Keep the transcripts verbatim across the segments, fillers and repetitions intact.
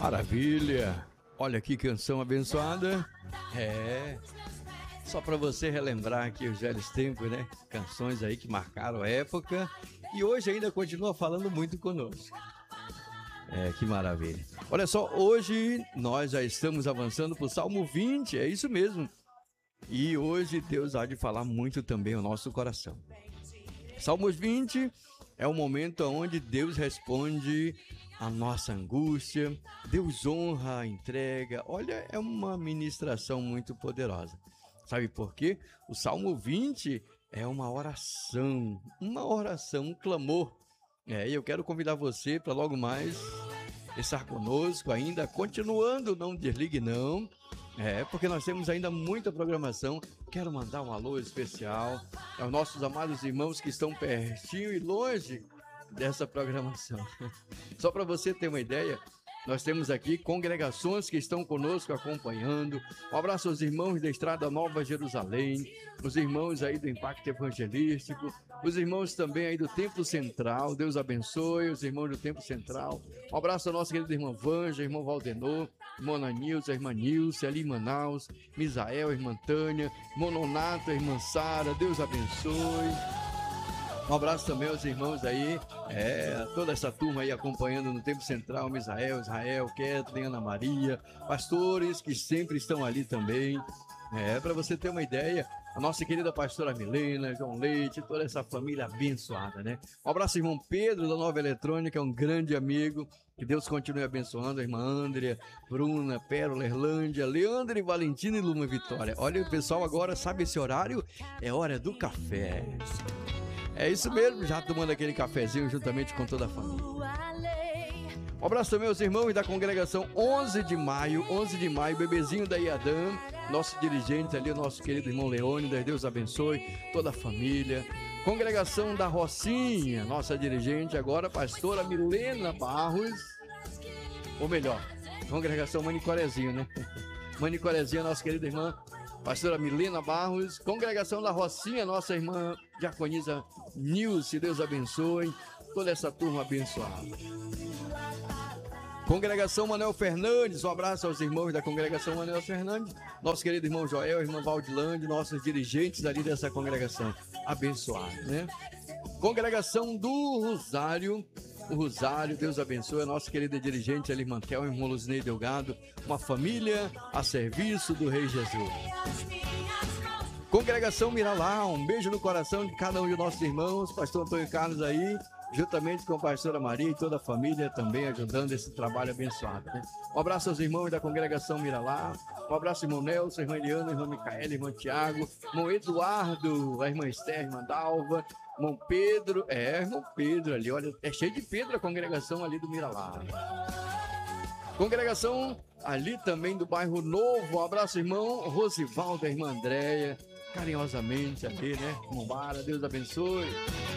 Maravilha! Olha que canção abençoada. É, só para você relembrar aqui os velhos tempos, né? Canções aí que marcaram a época e hoje ainda continua falando muito conosco. É, que maravilha. Olha só, hoje nós já estamos avançando para o Salmo vinte, é isso mesmo. E hoje Deus há de falar muito também ao nosso coração. Salmos vinte é o momento onde Deus responde a nossa angústia, Deus honra a entrega. Olha, é uma ministração muito poderosa. Sabe por quê? O Salmo vinte é uma oração, uma oração, um clamor. É, e eu quero convidar você para logo mais estar conosco ainda, continuando, não desligue não. É, porque nós temos ainda muita programação. Quero mandar um alô especial aos nossos amados irmãos que estão pertinho e longe dessa programação. Só para você ter uma ideia, nós temos aqui congregações que estão conosco acompanhando. Um abraço aos irmãos da Estrada Nova Jerusalém, os irmãos aí do Impacto Evangelístico, os irmãos também aí do Templo Central. Deus abençoe os irmãos do Templo Central. Um abraço à nossa querida irmã Vanja, irmão Valdenor, irmã Nanilza, irmã Nilce, ali em Manaus, Misael, irmã Tânia, irmão Nonato, irmã Sara. Deus abençoe. Um abraço também aos irmãos aí, é, toda essa turma aí acompanhando no Templo Central, Misael, Israel, Kathleen, Ana Maria, pastores que sempre estão ali também. É, para você ter uma ideia, a nossa querida pastora Milena, João Leite, toda essa família abençoada, né? Um abraço, irmão Pedro, da Nova Eletrônica, um grande amigo, que Deus continue abençoando, a irmã Andrea, Bruna, Pérola, Erlândia, Leandro e Valentina e Luma Vitória. Olha, o pessoal agora sabe esse horário, é hora do café. É isso mesmo, já tomando aquele cafezinho juntamente com toda a família. Um abraço também aos irmãos da congregação onze de maio, onze de maio, bebezinho da Iadã, nosso dirigente ali, o nosso querido irmão Leônidas, Deus abençoe toda a família. Congregação da Rocinha, nossa dirigente agora, pastora Milena Barros, ou melhor, congregação Manicorezinho, né? Manicorezinho, nossa querida irmã pastora Milena Barros, congregação da Rocinha, nossa irmã diaconisa Nilce, Deus abençoe, toda essa turma abençoada. Congregação Manuel Fernandes, um abraço aos irmãos da congregação Manuel Fernandes, nosso querido irmão Joel, irmão Valdilândia, nossos dirigentes ali dessa congregação, abençoados, né? Congregação do Rosário, o Rosário, Deus abençoe, a nossa querida dirigente, ali, Mantel, irmão Luzinei Delgado, uma família a serviço do Rei Jesus. Congregação Miralá, um beijo no coração de cada um de nossos irmãos, pastor Antônio Carlos aí, juntamente com a pastora Maria e toda a família também ajudando esse trabalho abençoado, né? Um abraço aos irmãos da congregação Miralá, um abraço irmão Nelson, irmã Eliana, irmão Micaela, irmão Tiago, irmão Eduardo, a irmã Esther, irmã Dalva, irmão Pedro, é, irmão Pedro ali, olha, é cheio de Pedro a congregação ali do Miralá. Congregação ali também do bairro Novo, um abraço irmão Rosivaldo, a irmã Andréia, carinhosamente ali, né? Irmão Bara, Deus abençoe.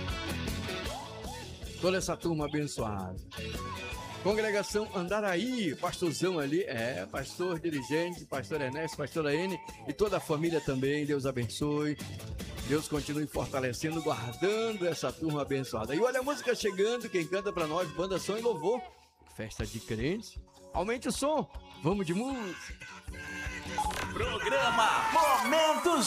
Toda essa turma abençoada. Congregação Andaraí, pastorzão ali, é, pastor dirigente, pastor Ernesto, pastora N e toda a família também, Deus abençoe. Deus continue fortalecendo, guardando essa turma abençoada. E olha a música chegando, quem canta pra nós, Banda Som e Louvor, festa de crentes. Aumente o som, vamos de música. Programa Momentos